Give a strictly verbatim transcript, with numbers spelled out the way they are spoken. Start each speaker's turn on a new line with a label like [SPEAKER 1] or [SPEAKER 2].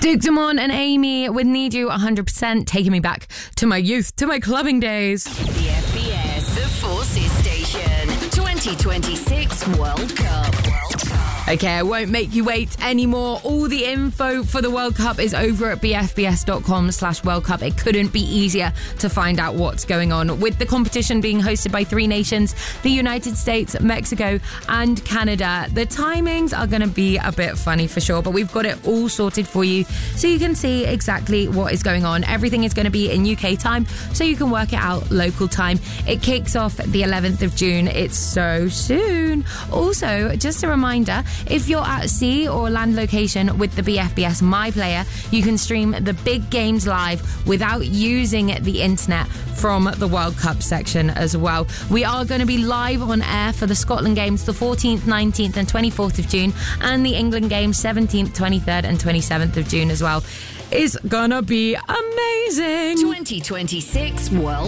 [SPEAKER 1] Duke Dumont and Amy with Need You one hundred percent, taking me back to my youth, to my clubbing days.
[SPEAKER 2] The F B S, the Forces Station, twenty twenty-six World Cup. World Cup.
[SPEAKER 1] Okay, I won't make you wait anymore. All the info for the World Cup is over at bfbs.com slash World Cup. It couldn't be easier to find out what's going on. With the competition being hosted by three nations, the United States, Mexico and Canada, the timings are going to be a bit funny for sure, but we've got it all sorted for you so you can see exactly what is going on. Everything is going to be in U K time, so you can work it out local time. It kicks off the eleventh of June. It's so soon. Also, just a reminder, if you're at sea or land location with the B F B S My Player, you can stream the big games live without using the internet from the World Cup section as well. We are going to be live on air for the Scotland games the fourteenth, nineteenth and twenty-fourth of June, and the England games seventeenth, twenty-third and twenty-seventh of June as well. It's gonna be amazing.
[SPEAKER 2] twenty twenty-six World